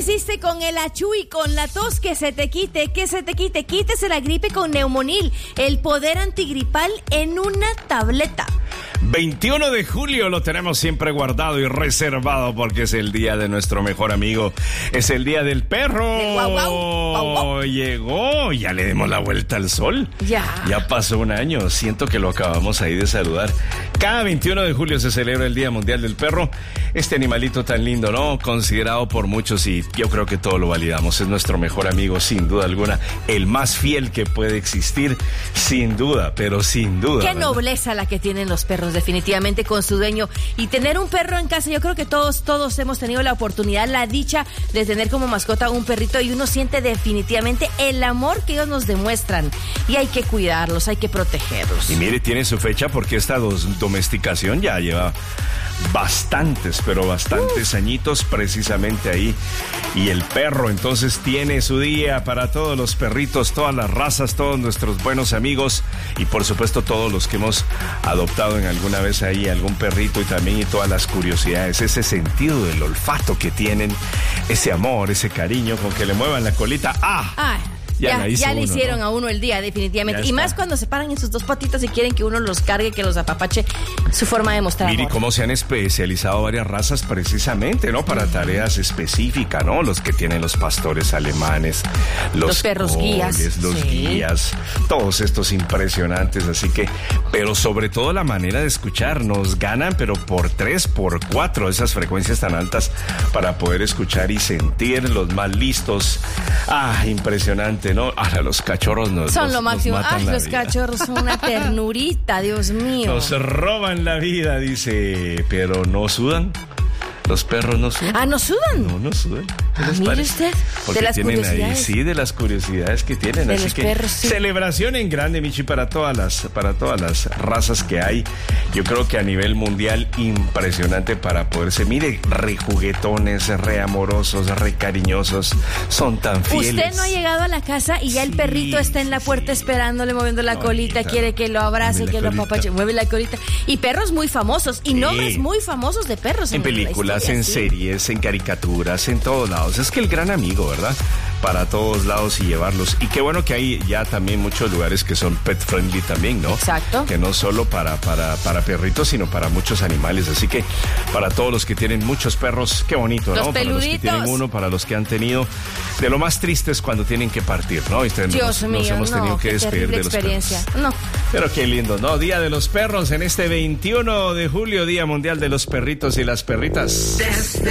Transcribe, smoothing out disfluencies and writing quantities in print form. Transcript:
hiciste con el achú y con la tos? Que se te quite, quítese la gripe con Neumonil, el poder antigripal en una tableta. 21 de julio lo tenemos siempre guardado y reservado porque es el día de nuestro mejor amigo. Es el día del perro. Guau, guau, guau, guau. Llegó, ya le dimos la vuelta al sol. Ya pasó un año, siento que lo acabamos ahí de saludar. Cada 21 de julio se celebra el Día Mundial del Perro. Este animalito tan lindo, ¿no? Considerado por muchos y yo creo que todo lo validamos. Es nuestro mejor amigo, sin duda alguna. El más fiel que puede existir, sin duda, pero sin duda. Qué ¿verdad? nobleza la que tienen los perros, definitivamente, con su dueño. Y tener un perro en casa, yo creo que todos hemos tenido la oportunidad, la dicha de tener como mascota un perrito y uno siente definitivamente el amor que ellos nos demuestran. Y hay que cuidarlos, hay que protegerlos. Y mire, tiene su fecha porque esta domesticación ya lleva bastantes añitos precisamente ahí. Y el perro entonces tiene su día para todos los perritos, todas las razas, todos nuestros buenos amigos y por supuesto todos los que hemos adoptado en alguna vez ahí algún perrito y también y todas las curiosidades, ese sentido del olfato que tienen, ese amor, ese cariño con que le muevan la colita. Ya le hicieron, ¿no? A uno el día, definitivamente. Y más cuando se paran en sus dos patitas y quieren que uno los cargue, que los apapache, su forma de mostrar amor. Mire cómo se han especializado varias razas precisamente, ¿no? Para tareas específicas, ¿no? Los que tienen los pastores alemanes, los perros guías. Los guías, todos estos impresionantes. Así que, pero sobre todo la manera de escuchar, nos ganan, pero por 3, por 4, esas frecuencias tan altas para poder escuchar y sentir los más listos. Impresionante, ¿no? Ahora los cachorros son lo máximo. Los vida. Cachorros son una ternurita, Dios mío. Nos roban la vida, dice, pero no sudan. Los perros no sudan. ¿No sudan? No sudan. Mire usted, porque de las tienen curiosidades. ahí, sí, de las curiosidades que tienen. De así los que perros, sí. Celebración en grande, Michi, para todas las razas que hay. Yo creo que a nivel mundial impresionante para poderse, mire, re juguetones, re amorosos, re cariñosos, son tan fieles. Usted no ha llegado a la casa y ya el perrito está en la puerta esperándole, moviendo la colita, quiere que lo abrace, que lo apapache, mueve la colita. Y perros muy famosos y nombres muy famosos de perros en películas, en series, en caricaturas, en todos lados. Es que el gran amigo, ¿verdad? Para todos lados y llevarlos. Y qué bueno que hay ya también muchos lugares que son pet friendly también, ¿no? Exacto. Que no solo para perritos, sino para muchos animales. Así que para todos los que tienen muchos perros, qué bonito, ¿no? Los peluditos. Para los que tienen uno, para los que han tenido. De lo más triste es cuando tienen que partir, ¿no? Dios mío, nos hemos tenido que despedir de los experiencia. perros. No. Pero qué lindo, ¿no? Día de los perros en este 21 de julio, Día Mundial de los Perritos y las Perritas.